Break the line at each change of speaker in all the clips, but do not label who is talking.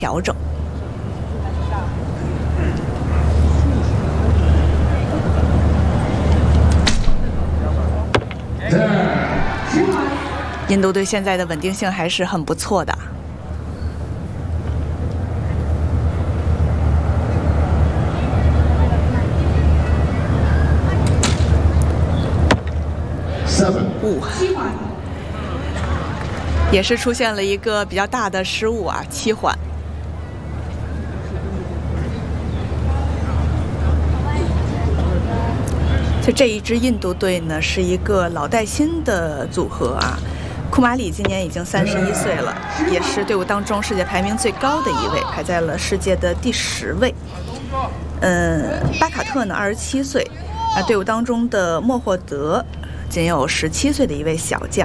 调整。印度队现在的稳定性还是很不错的。也是出现了一个比较大的失误啊，7环。就这一支印度队呢，是一个老带新的组合啊。库马里今年已经31岁了，也是队伍当中世界排名最高的一位，排在了世界的第10位。巴卡特呢27岁，队伍当中的莫霍德仅有17岁的一位小将。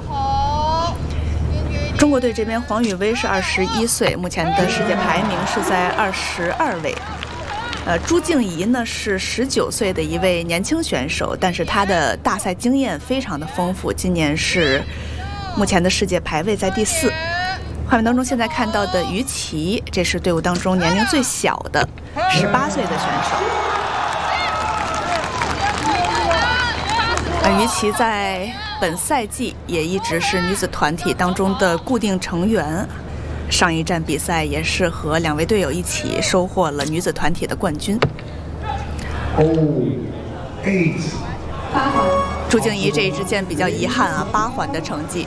中国队这边黄宇威是21岁，目前的世界排名是在22位。朱静怡呢是19岁的一位年轻选手，但是她的大赛经验非常的丰富，今年是目前的世界排位在第4。画面当中现在看到的于琦，这是队伍当中年龄最小的18岁的选手。于琦在本赛季也一直是女子团体当中的固定成员，上一站比赛也是和2位队友一起收获了女子团体的冠军。朱静怡这一支箭比较遗憾啊，8环的成绩，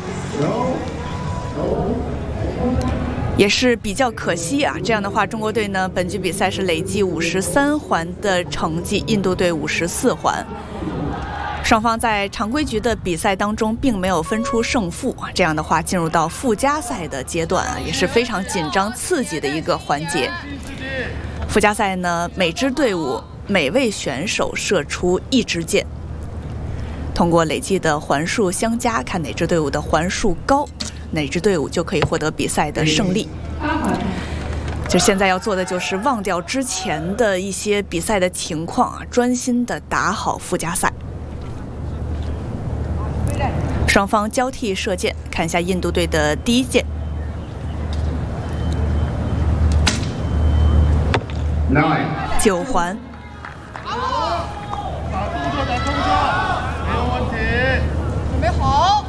也是比较可惜啊。这样的话，中国队呢本局比赛是累计53环的成绩，印度队54环。双方在常规局的比赛当中并没有分出胜负，这样的话进入到附加赛的阶段啊，也是非常紧张刺激的一个环节。附加赛呢，每支队伍每位选手射出1支箭，通过累计的环数相加，看哪支队伍的环数高，哪支队伍就可以获得比赛的胜利。就现在要做的就是忘掉之前的一些比赛的情况啊，专心的打好附加赛。双方交替射箭，看一下印度队的第一箭。9环。
准备好，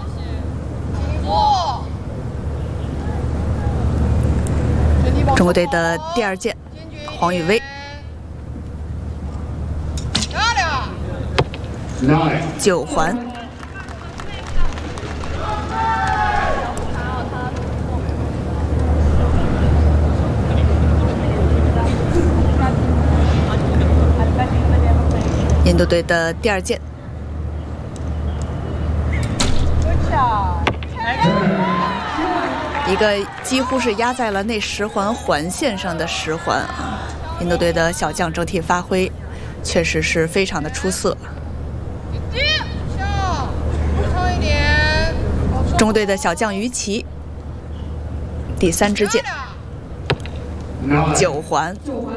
中国队的第2箭，黄宇威。9环。印度队的第2箭，一个几乎是压在了那10环环线上的10环啊！印度队的小将整体发挥确实是非常的出色。中国队的小将于琦，第3支箭，9环。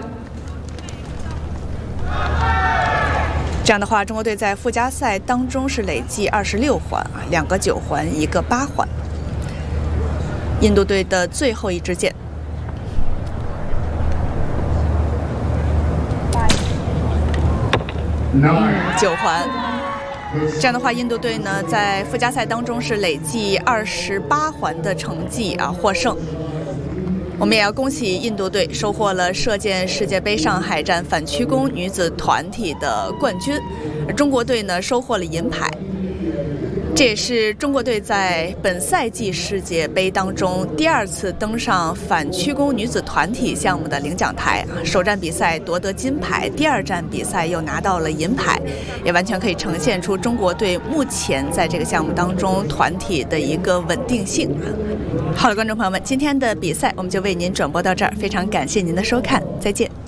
这样的话，中国队在附加赛当中是累计26环啊，2个9环，1个8环。印度队的最后1支箭，9环。这样的话，印度队呢在附加赛当中是累计28环的成绩啊，获胜。我们也要恭喜印度队收获了射箭世界杯上海站反曲弓女子团体的冠军，中国队呢收获了银牌。这也是中国队在本赛季世界杯当中第2次登上反曲弓女子团体项目的领奖台，首站比赛夺得金牌，第2站比赛又拿到了银牌，也完全可以呈现出中国队目前在这个项目当中团体的一个稳定性。好了，观众朋友们，今天的比赛我们就为您转播到这儿，非常感谢您的收看，再见。